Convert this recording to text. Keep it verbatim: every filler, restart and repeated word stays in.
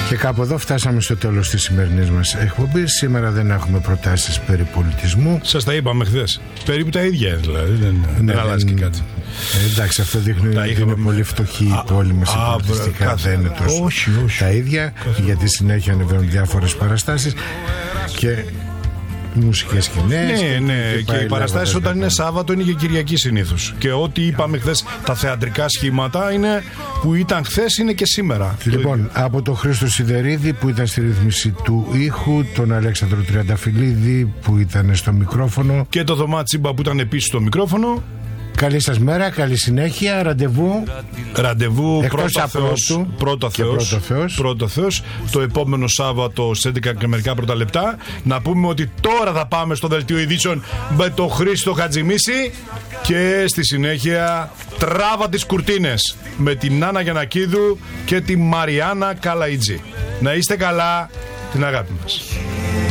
Και κάπου εδώ φτάσαμε στο τέλος της σημερινής μας εκπομπής. Σήμερα δεν έχουμε προτάσεις περί πολιτισμού. Σας τα είπαμε χθες. Περίπου τα ίδια δηλαδή. Δεν, ναι, δεν αλλάζει και κάτι. Ε, εντάξει, αυτό δείχνει ότι είχαμε... είναι πολύ φτωχή η πόλη μας. Πολιτιστικά δεν είναι τόσο όχι, όχι. τα ίδια. Καθώς. Γιατί συνέχεια ανεβαίνουν διάφορες παραστάσεις και μουσικές σκηνές. Ναι, ναι. Και, και οι παραστάσεις όταν είναι Σάββατο είναι και Κυριακή συνήθως. Και ό,τι είπαμε χθες, τα θεατρικά σχήματα είναι που ήταν χθες είναι και σήμερα. Λοιπόν, από τον Χρήστο Σιδερίδη που ήταν στη ρύθμιση του ήχου, τον Αλέξανδρο Τριανταφυλλίδη που ήταν στο μικρόφωνο και το Θωμά Τσίμπα που ήταν επίσης στο μικρόφωνο. Καλή σας μέρα, καλή συνέχεια, ραντεβού. Ραντεβού πρώτα Θεός, πρώτα Θεός, πρώτο Θεός. πρώτο Θεός, το επόμενο Σάββατο στις έντεκα και μερικά πρώτα λεπτά. Να πούμε ότι τώρα θα πάμε στο δελτίο ειδήσεων με τον Χρήστο Χατζημίση και στη συνέχεια τράβα τις κουρτίνες με την Άννα Γιαννακίδου και τη Μαριάννα Καλαϊτζή. Να είστε καλά, την αγάπη μας.